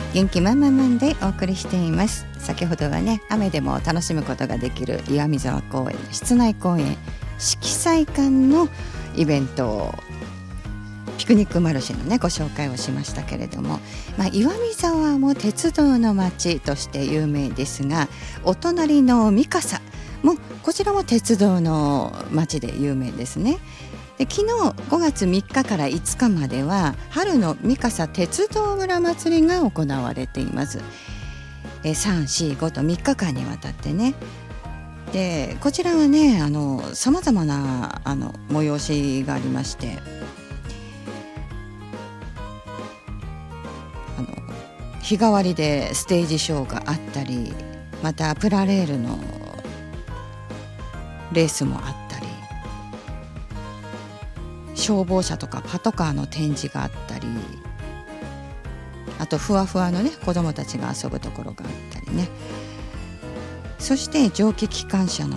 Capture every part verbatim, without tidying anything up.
元気満々マンでお送りしています。先ほどはね、雨でも楽しむことができる岩見沢公園室内公園色彩館のイベント、ピクニックマルシェのねご紹介をしましたけれども、まあ、岩見沢も鉄道の街として有名ですが、お隣の三笠もこちらも鉄道の街で有名ですね。で昨日ごがつみっかからいつかまでは春の三笠鉄道村祭りが行われています。えさん、し、ごとみっかかんにわたってね。でこちらはね、あのさまざまなあの催しがありまして、あの日替わりでステージショーがあったり、またプラレールのレースもあったり、消防車とかパトカーの展示があったり、あとふわふわのね子どもたちが遊ぶところがあったりね。そして蒸気機関車の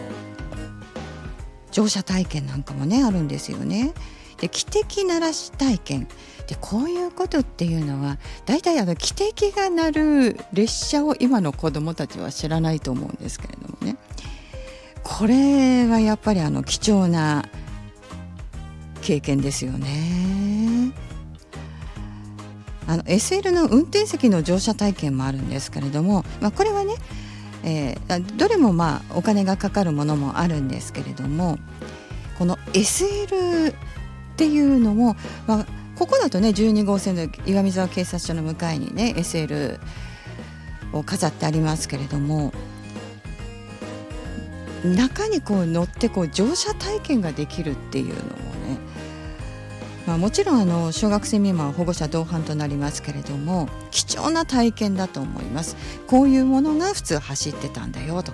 乗車体験なんかもねあるんですよね。で汽笛鳴らし体験で、こういうことっていうのはだいたいあの汽笛が鳴る列車を今の子どもたちは知らないと思うんですけれどもね、これはやっぱりあの貴重な経験ですよね。あの エスエル の運転席の乗車体験もあるんですけれども、まあ、これはね、えー、どれもまあお金がかかるものもあるんですけれども、この エスエル っていうのも、まあ、ここだとねじゅうにごうせんの岩見沢警察署の向かいにね エスエル を飾ってありますけれども、中にこう乗ってこう乗車体験ができるっていうのもね、まあ、もちろんあの小学生未満は保護者同伴となりますけれども、貴重な体験だと思います。こういうものが普通走ってたんだよとか